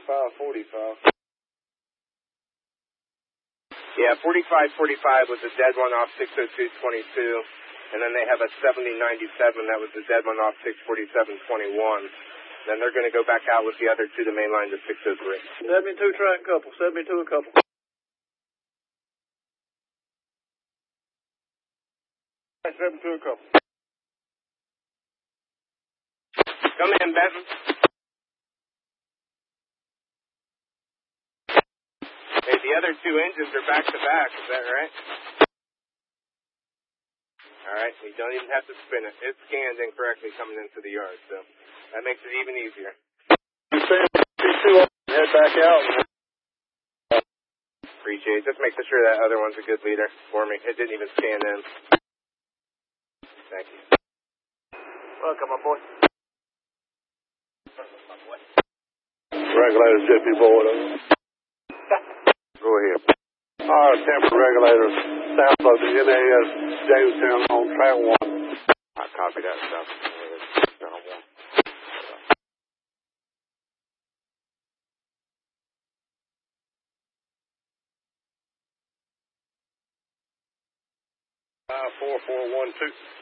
45-45. Yeah, 45-45 was the dead one off 602-22. And then they have a 70-97, that was the dead one off 647-21. Then they're going to go back out with the other two to main line to 603. 72 track couple, 72 a couple. Right, 72 a couple. Come in, Benton. Hey, the other two engines are back to back, is that right? All right, you don't even have to spin it. It's scanned incorrectly coming into the yard, so that makes it even easier. Head back out. Appreciate it. Just making sure that other one's a good leader for me. It didn't even scan in. Thank you. Welcome, my boy. Regulator should be bored over. Go ahead. Our temper regulator south of the NAS Jamestown on track 1. I copy that stuff. Four 4 1 2.